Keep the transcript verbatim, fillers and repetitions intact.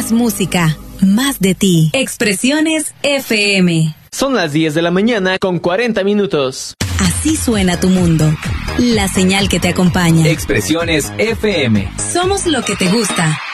Más música, más de ti. Expresiones F M. Son las diez de la mañana con cuarenta minutos. Así suena tu mundo. La señal que te acompaña. Expresiones F M. Somos lo que te gusta.